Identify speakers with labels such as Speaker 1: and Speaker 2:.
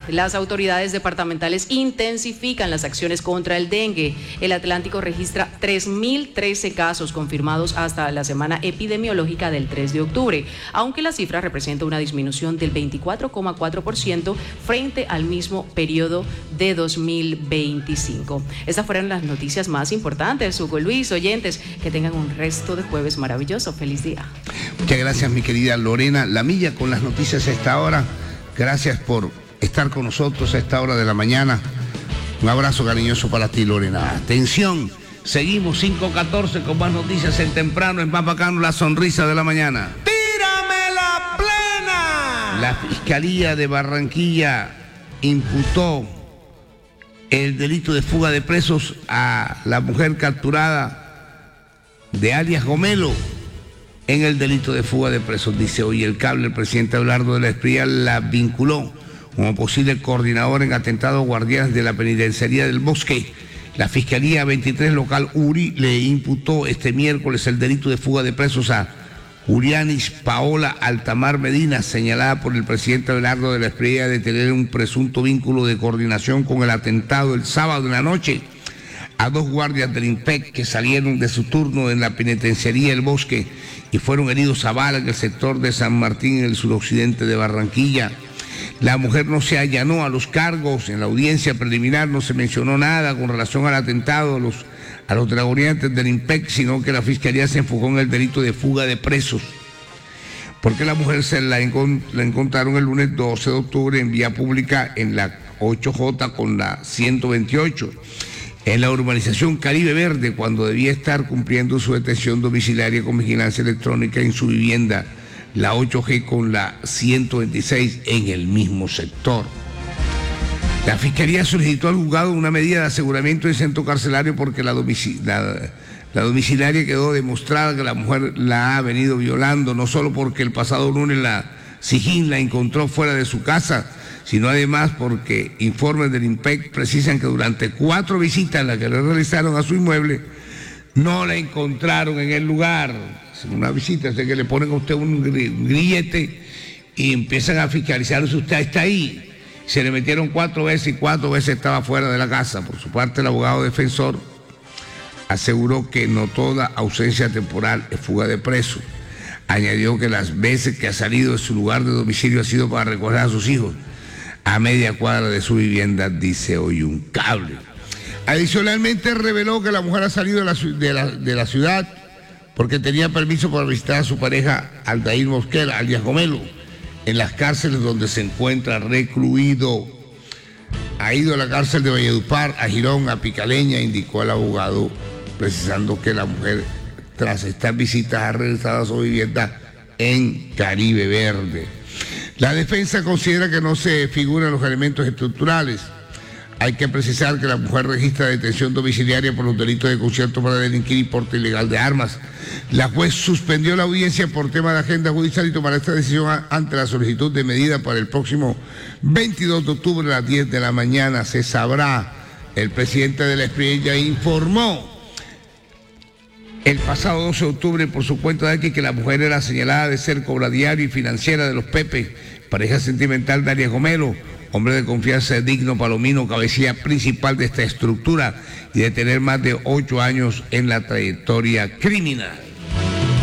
Speaker 1: Las autoridades departamentales intensifican las acciones contra el dengue. El Atlántico registra 3.013 casos confirmados hasta la semana epidemiológica del 3 de octubre, aunque la cifra representa una disminución del 24,4% frente al mismo periodo de 2025. Estas fueron las noticias más importantes. Hugo Luis, oyentes, que tengan un resto de jueves maravilloso. Feliz día.
Speaker 2: Muchas gracias, mi querida Lorena Lamilla, con las noticias a esta hora. Gracias por estar con nosotros a esta hora de la mañana. Un abrazo cariñoso para ti, Lorena. Atención, seguimos 5:14 con más noticias en temprano, en más bacano, la sonrisa de la mañana.
Speaker 3: ¡Tírame la plena!
Speaker 2: La Fiscalía de Barranquilla imputó el delito de fuga de presos a la mujer capturada de alias Gomelo en el delito de fuga de presos. Dice hoy El Cable, el presidente Abelardo de la Espriella la vinculó como posible coordinador en atentados guardianes de la penitenciaría del Bosque. La Fiscalía 23 local URI le imputó este miércoles el delito de fuga de presos a Julianis Paola Altamar Medina, señalada por el presidente Abelardo de la Espriella de tener un presunto vínculo de coordinación con el atentado el sábado en la noche a 2 guardias del INPEC que salieron de su turno en la penitenciaría El Bosque y fueron heridos a bala en el sector de San Martín, en el suroccidente de Barranquilla. La mujer no se allanó a los cargos. En la audiencia preliminar no se mencionó nada con relación al atentado a los dragoneantes del INPEC, sino que la Fiscalía se enfocó en el delito de fuga de presos. Porque la mujer se la encontraron el lunes 12 de octubre en vía pública en la 8J con la 128. En la urbanización Caribe Verde, cuando debía estar cumpliendo su detención domiciliaria con vigilancia electrónica en su vivienda, la 8G con la 126 en el mismo sector. La Fiscalía solicitó al juzgado una medida de aseguramiento del centro carcelario porque la domiciliaria quedó demostrada que la mujer la ha venido violando, no solo porque el pasado lunes la SIJIN la encontró fuera de su casa, sino además porque informes del INPEC precisan que durante 4 visitas las que le realizaron a su inmueble, no la encontraron en el lugar. Una visita, que le ponen a usted un grillete y empiezan a fiscalizar si usted está ahí. Se le metieron 4 veces y 4 veces estaba fuera de la casa. Por su parte, el abogado defensor aseguró que no toda ausencia temporal es fuga de preso. Añadió que las veces que ha salido de su lugar de domicilio ha sido para recoger a sus hijos a media cuadra de su vivienda, dice hoy Un Cable. Adicionalmente reveló que la mujer ha salido de la ciudad porque tenía permiso para visitar a su pareja Aldair Mosquera, alias Gomelo, en las cárceles donde se encuentra recluido. Ha ido a la cárcel de Valledupar, a Girón, a Picaleña, indicó el abogado, precisando que la mujer, tras estas visitas, ha regresado a su vivienda en Caribe Verde. La defensa considera que no se figuran los elementos estructurales. Hay que precisar que la mujer registra detención domiciliaria por los delitos de concierto para delinquir y porte ilegal de armas. La juez suspendió la audiencia por tema de agenda judicial y tomará esta decisión ante la solicitud de medida para el próximo 22 de octubre a las 10 de la mañana. Se sabrá. El presidente de la Espriella informó el pasado 12 de octubre por su cuenta de aquí que la mujer era señalada de ser cobradiario y financiera de los Pepe, pareja sentimental de alias Gomelo, hombre de confianza de Digno Palomino, cabecilla principal de esta estructura y de tener más de 8 años en la trayectoria criminal.